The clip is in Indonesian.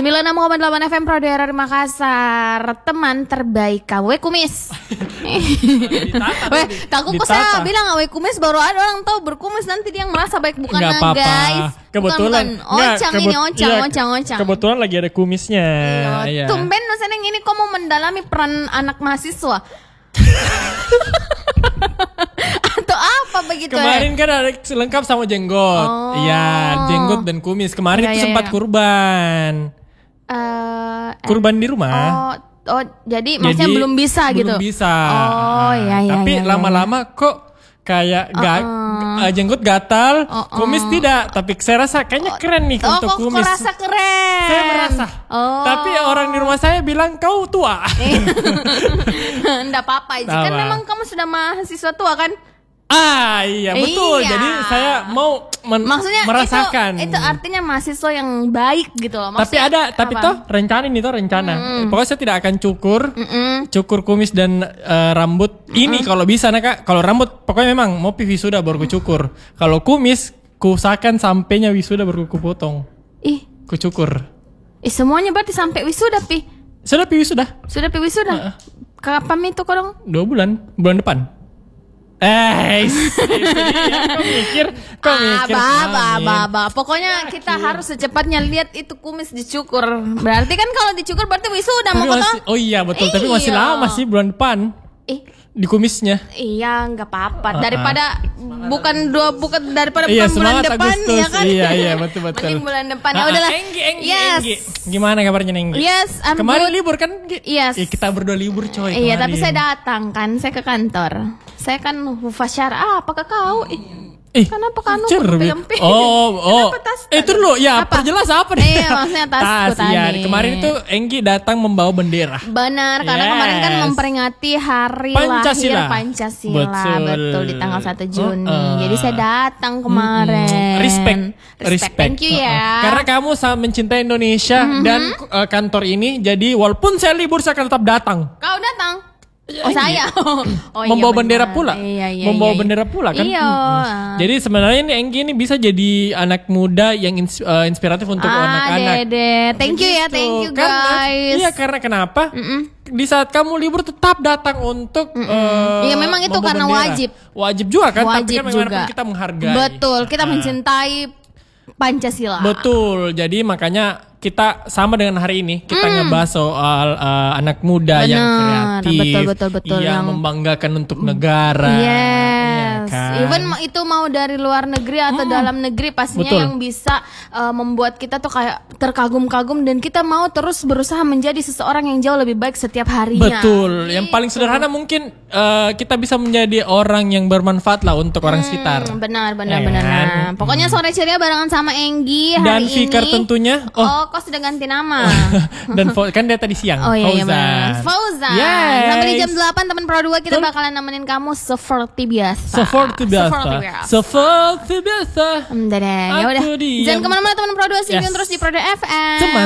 96,8 FM Pro Daerah Makassar. Teman terbaik KW Kumis. Takutku saya bilang KW Kumis baru ada orang tahu berkumis nanti dia yang merasa baik bukan nggak apa-apa. guys. Kebetulan Ocang. Kebetulan lagi ada kumisnya. Iya. Tumben Seneng ini kok mau mendalami peran anak mahasiswa. Atau apa begitu? Kemarin kan ada lengkap sama jenggot. Iya, jenggot dan kumis. Kemarin itu sempat kurban. Kurban di rumah. Jadi maksudnya belum bisa gitu. Belum bisa. Tapi Iya. lama-lama kok kayak jenggot gatal, kumis tidak. Tapi saya rasa kayaknya keren nih untuk kumis. Kok rasa keren? Saya merasa. Tapi orang di rumah saya bilang kau tua. Nggak apa-apa. Kan memang kamu sudah mahasiswa tua kan? Iya betul. Iya. Jadi saya mau maksudnya merasakan. Itu artinya mahasiswa yang baik gitu loh. Maksudnya, tapi rencana. Pokoknya saya tidak akan cukur kumis dan rambut ini kalau bisa Kak. Kalau rambut pokoknya memang mau wisuda baru ku cukur. Kalau kumis ku usahakan sampainya wisuda baru ku potong. Ku cukur. Semuanya berarti sampai wisuda pi. Sudah pi wisuda. Kapan itu kau dong? 2 bulan depan. Kok mikir. Pokoknya kita harus secepatnya lihat itu kumis dicukur. Berarti kan kalau dicukur berarti wisuda mau potong. Oh iya betul, tapi masih lama sih bulan depan. Di kumisnya. Iya, enggak apa-apa. Daripada bukan daripada bulan depan Agustus. ya kan. Iya, betul. Mending bulan depan. Ya udahlah. Enggi. Gimana kabarnya Enggi? Yes, kemarin libur kan? Yes. Kita berdua libur coy. Iya, tapi saya datang kan, saya ke kantor. Saya kan hufasyara apa ke kau? Kenapa kamu cermin? Itu dulu ya, perjelas apa nih? Iya, maksudnya tasku tadi. Ya, kemarin itu Enggi datang membawa bendera. Benar, karena kemarin kan memperingati hari lahir Pancasila. Betul, di tanggal 1 Juni. Jadi saya datang kemarin. Respect. Thank you ya. Karena kamu sangat mencintai Indonesia dan kantor ini, jadi walaupun saya libur saya akan tetap datang. Kau datang? Saya. Membawa bendera pula. Membawa bendera pula kan. Iya. Jadi sebenarnya ini Enggi ini bisa jadi anak muda yang inspiratif untuk anak-anak. Thank you guys. Karena kenapa? Di saat kamu libur tetap datang untuk Iya memang itu karena bendera. Wajib juga kan. Tapi kan juga. Kita menghargai. Betul, kita mencintai Pancasila. Betul. Jadi makanya kita sama dengan hari ini kita ngebahas soal anak muda yang kreatif, betul, yang membanggakan untuk negara. Yes. Kan? Even itu mau dari luar negeri atau dalam negeri pastinya yang bisa membuat kita tuh kayak terkagum-kagum dan kita mau terus berusaha menjadi seseorang yang jauh lebih baik setiap harinya. Betul. Yang paling sederhana mungkin kita bisa menjadi orang yang bermanfaat lah untuk orang sekitar. Benar. Nah, pokoknya sore ceria barengan sama Enggi hari dan ini. Fikar tentunya. Kok sudah ganti nama. Dan kan dia tadi siang. Fauzan. Sampai di jam 8 teman Pro 2 kita bakalan nemenin kamu seperti biasa. Seperti biasa. Ya udah. Jangan kemana-mana teman Pro 2, stay tune terus di Pro 2 FM.